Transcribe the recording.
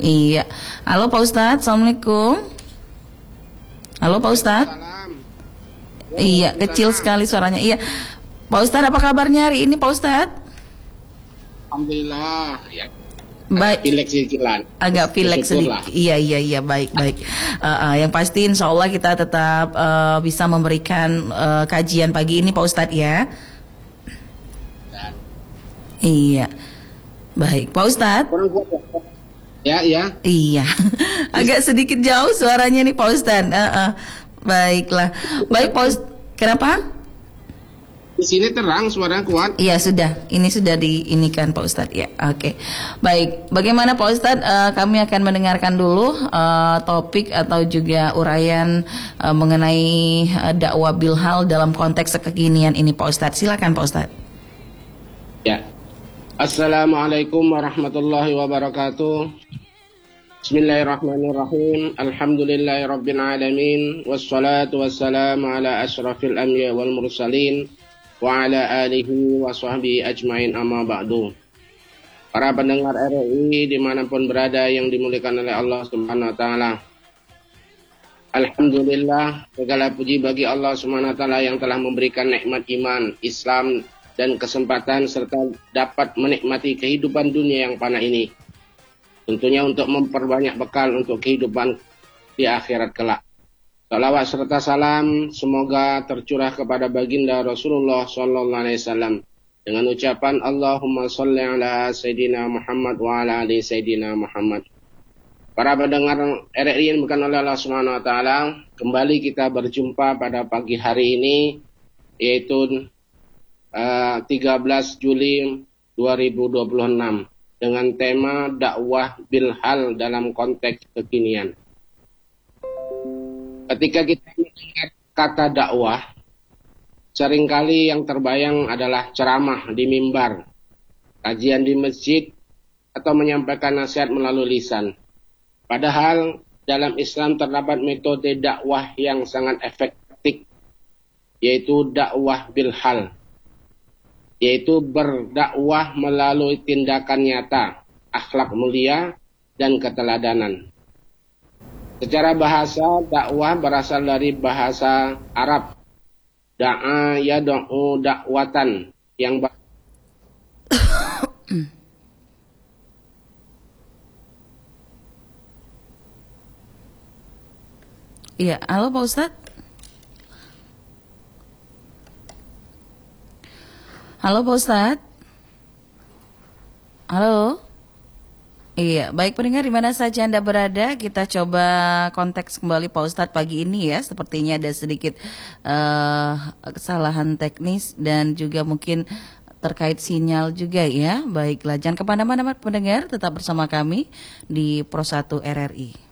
Iya. Halo Pak Ustadz, Assalamualaikum. Halo Pak Ustadz. Iya, kecil sekali suaranya. Iya. Pak Ustadz, apa kabarnya hari ini Pak Ustadz? Alhamdulillah. Ya. Baik. Pilek sedikit. Agak pilek sedikit. Iya, baik. Yang pasti insya Allah kita tetap bisa memberikan kajian pagi ini Pak Ustadz ya. Iya. Baik, Pak Ustadz. Ya. Iya. Agak sedikit jauh suaranya nih Pak Ustadz. Baiklah. Baik Pak Ustadz. Kenapa? Di sini terang, suaranya kuat. Iya sudah. Ini sudah diinikan Pak Ustadz ya. Oke. Baik. Bagaimana Pak Ustadz? Kami akan mendengarkan dulu topik atau juga uraian mengenai dakwah bilhal dalam konteks kekinian ini Pak Ustadz. Silakan Pak Ustadz. Ya. Assalamualaikum warahmatullahi wabarakatuh. Bismillahirrahmanirrahim. Alhamdulillahirabbil alamin wassalatu wassalamu ala asyrafil anbiya wal mursalin wa ala alihi wa sahbihi ajmain, amma ba'du. Para pendengar RRI dimanapun berada yang dimuliakan oleh Allah Subhanahu wa taala. Alhamdulillah, segala puji bagi Allah Subhanahu wa taala yang telah memberikan nikmat iman, Islam dan kesempatan serta dapat menikmati kehidupan dunia yang fana ini. Tentunya untuk memperbanyak bekal untuk kehidupan di akhirat kelak. Salawat serta salam semoga tercurah kepada baginda Rasulullah sallallahu alaihi wasallam dengan ucapan Allahumma sholli ala sayidina Muhammad wa ala ali sayidina Muhammad. Para pendengar RRI yang bukan oleh Allah Subhanahu wa taala, kembali kita berjumpa pada pagi hari ini yaitu 13 Juli 2026 dengan tema dakwah bilhal dalam konteks kekinian. Ketika kita mendengar kata dakwah, seringkali yang terbayang adalah ceramah di mimbar, kajian di masjid, atau menyampaikan nasihat melalui lisan. Padahal dalam Islam terdapat metode dakwah yang sangat efektif, yaitu dakwah bilhal, yaitu berdakwah melalui tindakan nyata, akhlak mulia, dan keteladanan. Secara bahasa, dakwah berasal dari bahasa Arab. Da'a yad'u dakwatan, yang Iya, halo Pak Ustadz. Halo Pak Ustadz. Halo. Iya, baik pendengar di mana saja Anda berada, kita coba konteks kembali Pak Ustadz pagi ini ya. Sepertinya ada sedikit kesalahan teknis dan juga mungkin terkait sinyal juga ya. Baiklah, jangan kemana-mana pendengar, tetap bersama kami di Pro 1 RRI.